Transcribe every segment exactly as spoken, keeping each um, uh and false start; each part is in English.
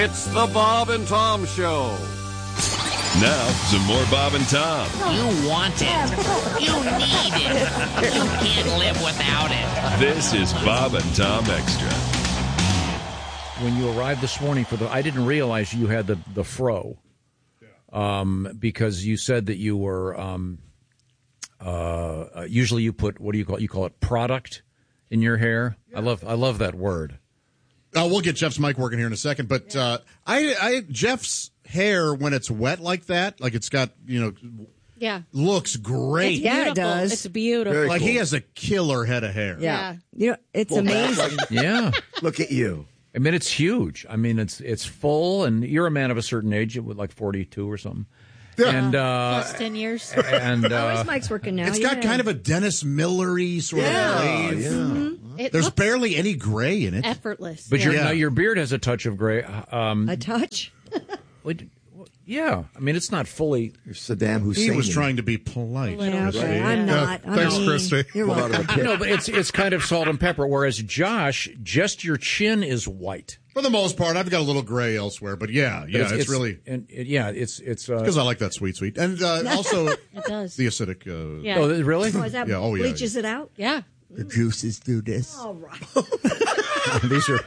It's the Bob and Tom Show. Now, some more Bob and Tom. You want it. You need it. You can't live without it. This is Bob and Tom Extra. When you arrived this morning for the, I didn't realize you had the, the fro, um, because you said that you were, um, uh, usually you put, what do you call it? You call it product in your hair. Yeah. I love, I love that word. Uh, we'll get Jeff's mic working here in a second, but uh, I, I, Jeff's hair when it's wet like that, like it's got, you know, yeah, looks great. It's yeah, it does. It's beautiful. Very like cool. he has a killer head of hair. Yeah, yeah. You know, it's amazing. Yeah, look at you. I mean, it's huge. I mean, it's it's full, and you're a man of a certain age, with like forty-two or something. Yeah. And uh, plus ten years. And uh, oh, his mic's working now. It's yeah. got kind of a Dennis Miller-y sort yeah. of wave. Yeah. Mm-hmm. There's barely any gray in it. Effortless. But yeah. your Yeah. now your beard has a touch of gray. Um, a touch. Yeah, I mean, it's not fully. You're Saddam Hussein. He was trying to be polite. Yeah, okay. I'm not. Yeah. Thanks, I mean, Christy. You're welcome. No, but it's it's kind of salt and pepper. Whereas Josh, just your chin is white. For the most part, I've got a little gray elsewhere, but yeah, yeah, But it's, really and it, yeah, it's it's because uh, I like that sweet, sweet, and uh, also it does. the acidic. Uh, Yeah. Oh, really? Oh, is that Yeah, oh, yeah, bleaches it out? Yeah. The juices do this. All right. These are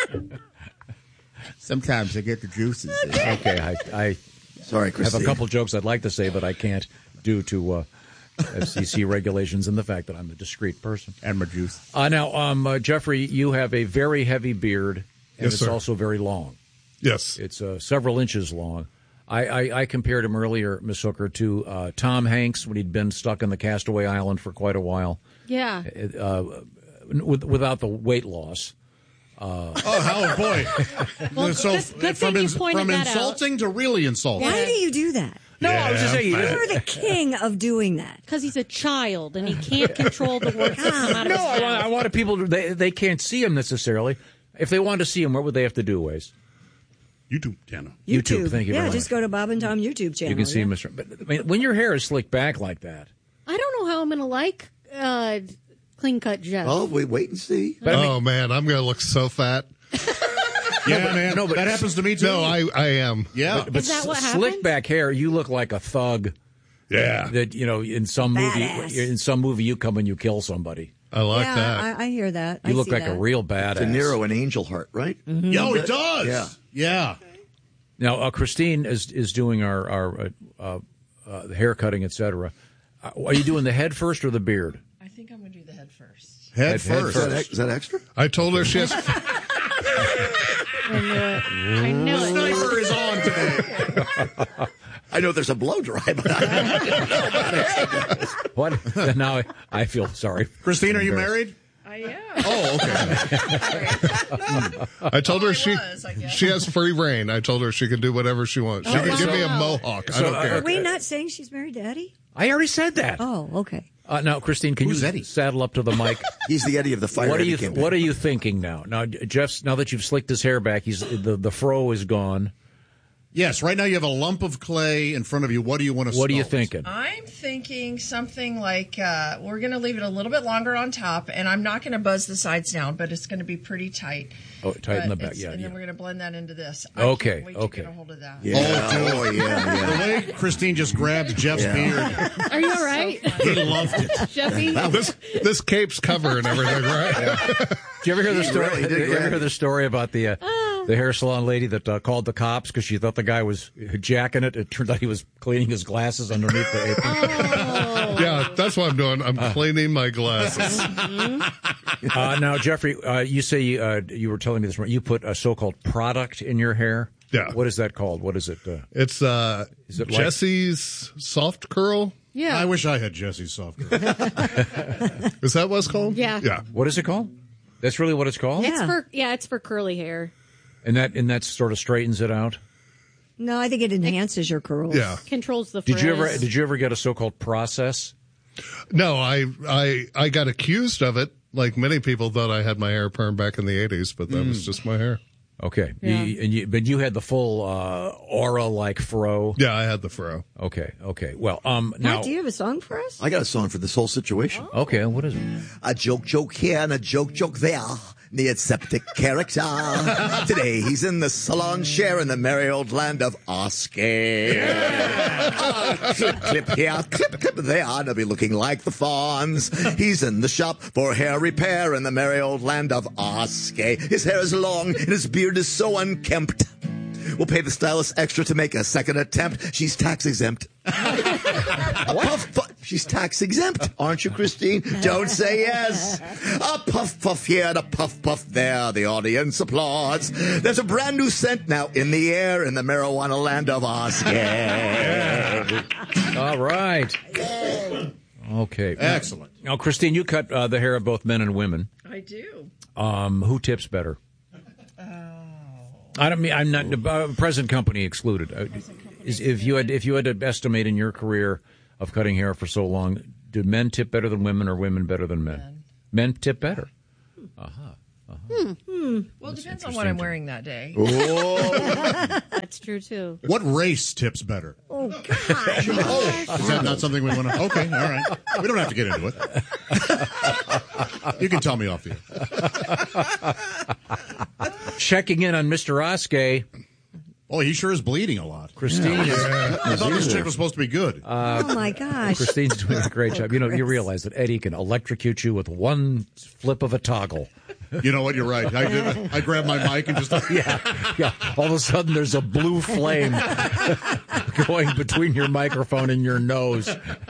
Sometimes I get the juices. okay. I I Sorry, Christy. have a couple jokes I'd like to say, but I can't due to uh, F C C regulations and the fact that I'm a discreet person. and my juice. Uh, now, um, uh, Jeffrey, you have a very heavy beard, and Yes, it's sir. also very long. Yes. It's uh, several inches long. I, I, I compared him earlier, Miss Hooker, to uh, Tom Hanks when he'd been stuck on the Castaway Island for quite a while, Yeah. uh, with, without the weight loss. Oh, how boy! Well, so good- good from thing you ins- pointed from that out. insulting to really insulting. Why do you do that? No, I was just saying. You're the king of doing that. Because he's a child and he can't control the words that come out of No, his I want, mouth. I wanted people to, they, they can't see him necessarily. If they wanted to see him, what would they have to do, Waze? YouTube channel. YouTube, thank you Yeah, very just much. go to Bob and Tom YouTube channel. You can see yeah. Mister But I mean, when your hair is slicked back like that. I don't know how I'm going to like uh, clean cut Jeff. Oh, we wait and see. But I mean, Oh, man, I'm going to look so fat. Yeah, man. No, but that happens to me too. No, I, I am. yeah. but Is that what s- slick happens? back hair, you look like a thug. Yeah. That you know, in some movie, Badass. in some movie, you come and you kill somebody. I like yeah, that. I, I hear that. You I look see like that. a real badass. De Niro and Angel Heart, right? Mm-hmm. Yo, it does. Yeah. Yeah. Now, uh, Christine is is doing our our uh, uh, uh, hair cutting, et cetera. Uh, are you doing the head first or the beard? I think I'm going to do the head first. Head, Head- head first. Is that, ex- is that extra? I told her she has. I knew it. I knew it. Sniper is on today. I know there's a blow dry, but I What? Now I, I feel sorry. Christine, are you married? I am. Oh, okay. I told her she was, I guess. she has free reign. I told her she can do whatever she wants. She Oh, can give me a wow. mohawk. I So, don't uh, care. Are we not saying she's married to Eddie? I already said that. Oh, okay. Uh, now, Christine, can Who's you Eddie? saddle up to the mic? he's the Eddie of the fire. what are Eddie you campaign. What are you thinking now? Now, Jeff's now that you've slicked his hair back, he's the the fro is gone. Yes, right now you have a lump of clay in front of you. What do you want to What are you sculpt? thinking? I'm thinking something like uh, we're going to leave it a little bit longer on top, and I'm not going to buzz the sides down, but it's going to be pretty tight. Oh, tighten the But back. it's- Yeah, And yeah. then we're going to blend that into this. I Okay, can't wait okay. to get a hold of that. Yeah. Oh, Oh, yeah, yeah. The way Christine just grabbed Jeff's Yeah. beard, Are you all right, he loved it. Jeffy? This this cape's covering everything, right? Did you ever hear the He story? really did did you ever grab hear it. the story about the uh, the hair salon lady that uh, called the cops because she thought the guy was jacking it? It turned out he was cleaning his glasses underneath the apron. Oh. Yeah, that's what I'm doing. I'm cleaning my glasses. Uh, now, Jeffrey, uh, you say uh, you were telling me this morning. You put a so-called product in your hair. Yeah. What is that called? What is it? Uh, It's uh, Is it like- Jesse's soft curl. Yeah. I wish I had Jesse's soft girl. Is that what it's called? Yeah. Yeah. what is it called? That's really what it's called. It's Yeah. for yeah, it's for curly hair. And that and that sort of straightens it out. No, I think it enhances your curls. Yeah. Controls the Did you ever frizz. did you ever get a so-called process? No, I I I got accused of it. Like many people thought I had my hair permed back in the eighties, but that was just my hair. Okay, Yeah. You- and you, but you had the full uh, aura-like fro. Yeah, I had the fro. Okay, okay. Well, um, now Matt, do you have a song for us? I got a song for this whole situation. okay, what is it? A joke, joke here and a joke, joke there. neoceptic character. Today he's in the salon chair in the merry old land of Oscar. Uh, clip, clip here, clip, clip there. They'll be looking like the fawns. He's in the shop for hair repair in the merry old land of Oscar. His hair is long and his beard is so unkempt. We'll pay the stylist extra to make a second attempt. She's tax exempt. A puff, puff. She's tax exempt, aren't you, Christine? Don't say yes. A puff puff here and a puff puff there. The audience applauds. There's a brand new scent now in the air in the marijuana land of Oscar. All right. Okay. Excellent. Now, Christine, you cut uh, the hair of both men and women. I do. Um, who tips better? I don't mean I'm not uh, present company excluded. Uh, is, if you had if you had to estimate in your career of cutting hair for so long, do men tip better than women or women better than men? Men, men tip better. Uh huh. Uh-huh. Hmm. Hmm. Well, it depends on what I'm wearing that day. That's true too. What race tips better? Oh, God. Oh, is that not something we want to? Okay, all right. We don't have to get into it. You can tell me off the air. Checking in on Mister Oskay. Oh, he sure is bleeding a lot. Christine yeah. is. I thought this chick was supposed to be good. Uh, oh, my gosh. Christine's doing a great job. You know, you realize that Eddie can electrocute you with one flip of a toggle. You know what? You're right. I did, I grabbed my mic and just yeah, yeah. All of a sudden, there's a blue flame going between your microphone and your nose.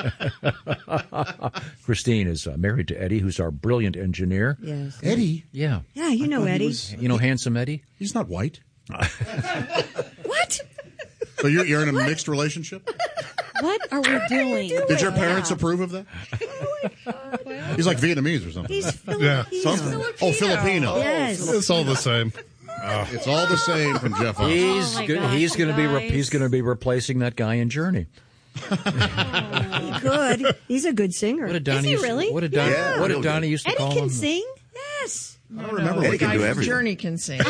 Christine is uh, married to Eddie, who's our brilliant engineer. Yes, Eddie. Yeah, yeah. You know Eddie. Was, you know handsome Eddie. He's not white. What? So you're, you're in a mixed relationship? What are we doing? doing? Did your parents yeah. approve of that? He's like Vietnamese or something. He's Filipino. Yeah. Something. Oh, Filipino. Yes. It's all the same. Uh, it's all the same from Jeff. He's oh good. Gosh, he's going to be. Re- he's going to be replacing that guy in Journey. He could. He's a good singer. What did Donnie? Is he used really? To, what did Donnie? Yeah, what did really Donnie good. used to Eddie call can him? sing. Yes. I don't remember. Eddie What can do Guy from everything. Journey can sing.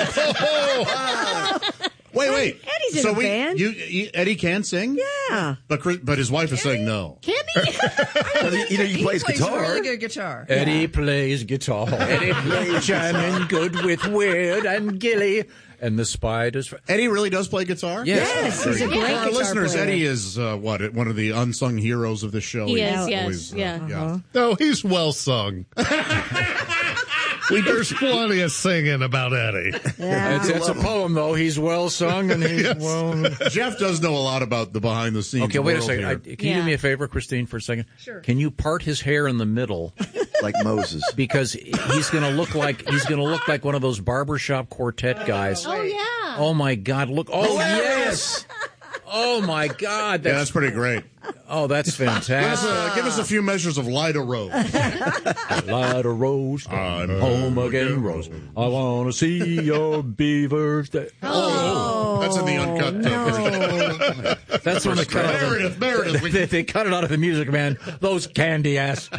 Wait, wait. Eddie's in so a we, band. You, you, Eddie can sing? Yeah. But Chris- but his wife is saying no. Can he? Well, you know, he, He plays, plays guitar. really good guitar. Eddie plays guitar. Eddie plays jamming good with Weird and Gilly and the Spiders. Eddie really does play guitar? Yes, he's a For great our guitar listeners, player. Eddie is uh, what one of the unsung heroes of the show. He He's is, yes, always, uh, yeah. yeah. No, he's well sung. There's plenty of singing about Eddie. Yeah. It's, it's a poem, though. He's well sung and he's Yes. well. Jeff does know a lot about the behind the scenes. Okay, wait a world second. I, here. can you Yeah. do me a favor, Christine, for a second? Sure. Can you part his hair in the middle Like Moses. because he's going to look like he's going to look like one of those barbershop quartet guys. Oh yeah. Oh my God! Look! Oh yes! Oh my God! Yeah, That's, that's pretty great. oh, that's Give us, fantastic. a, give us a few measures of Lida Rose. Light a rose, I'm home again, Rose. I want to see your beavers. That, Oh, that's in the uncut uh, version. that's when they cut out of Meredith, Meredith. the, they, they cut it out of the music, man. Those candy ass.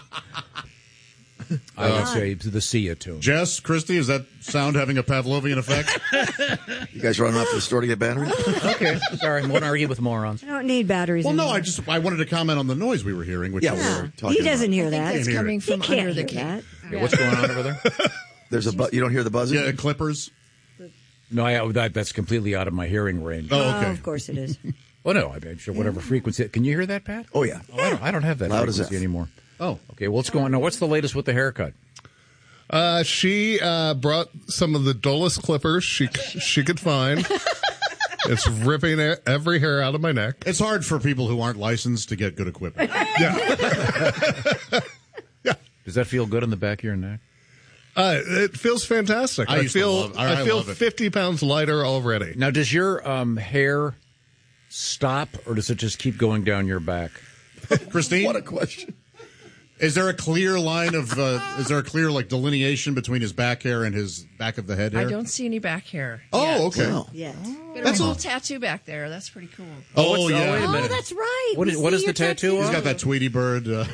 I would say to the Sia tune. Jess, Christy, is that sound having a Pavlovian effect? You guys running off to the store to get batteries? Okay, sorry, I won't argue with morons. I don't need batteries. Well, no, anymore. I just I wanted to comment on the noise we were hearing. Which Yeah, was, we Yeah. were talking He doesn't about. hear that. It's hear coming He from can't under the hear cape. that. Okay, what's going on over there? There's a bu- you don't hear the buzzing? yeah, Clippers. No, I, that, that's completely out of my hearing range. Oh, Oh, okay. of course it is. Well, no, I mean, sure, whatever frequency. Can you hear that, Pat? Oh, yeah. Oh, I, don't, I don't have that Loud as frequency F. anymore. Oh, Okay, well, what's going on? Now, what's the latest with the haircut? Uh, she uh, brought some of the dullest clippers she she could find. It's ripping e- every hair out of my neck. it's hard for people who aren't licensed to get good equipment. Yeah. Does that feel good in the back of your neck? Uh, it feels fantastic. I I, used to feel love- I- I, I feel love it. fifty pounds lighter already. Now, does your um, hair stop, or does it just keep going down your back? Christine, What a question. is there a clear line of? Uh, is there a clear like delineation between his back hair and his back of the head hair? I don't see any back hair. Oh, yet. okay. Wow. Yes. Got a little tattoo back there. That's pretty cool. Oh, what's- oh, yeah. wait a Oh, minute. that's right. What We is- what see is the your tattoo He's on? got that Tweety bird. Uh,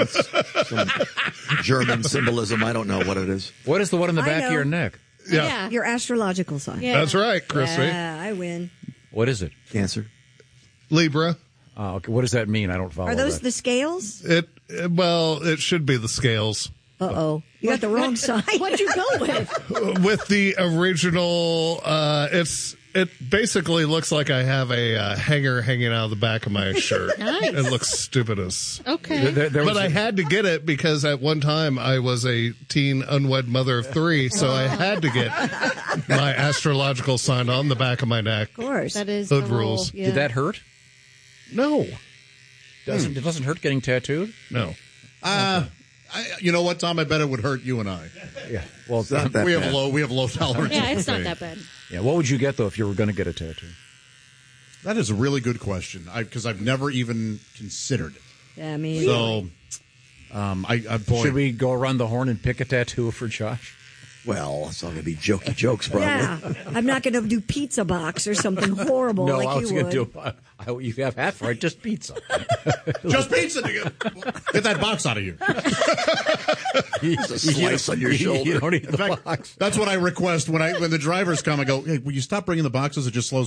German symbolism. I don't know what it is. What is the one in the I back of know. your neck? Yeah, Yeah. Your astrological sign. Yeah. that's right, Chrissy. Yeah, I win. What is it? Cancer. Libra. Oh, okay. What does that mean? I don't follow Are those that. the scales? It, it well, it should be the scales. Uh-oh. You got the wrong side. What'd you go with? With the original, uh, it's it basically looks like I have a uh, hanger hanging out of the back of my shirt. Nice. It looks stupid as. Okay. There- there was But I a- had to get it because at one time I was a teen unwed mother of three, so I had to get my astrological sign on the back of my neck. Of course. That is Hood the rule. rules. Yeah. Did that hurt? No, Doesn't it doesn't hurt getting tattooed? no. Uh, I, you know what, Tom? I bet it would hurt you and I. Yeah. Well, not that we have bad. low. We have low tolerance. Yeah, for it's not pain. that bad. yeah. What would you get though if you were going to get a tattoo? That is a really good question because I've never even considered it. Yeah, I mean, So, um, I, I boy, Should we go around the horn and pick a tattoo for Josh? Well, it's all going to be jokey jokes, probably. yeah. I'm not going to do pizza box or something horrible no, like I was you going would. to do. I, I, you have half right, just pizza. just pizza. To get, get that box out of here. Just a slice on your shoulder. You don't need the In fact, box. that's what I request when I when the drivers come. I go, hey, will you stop bringing the boxes? It just slows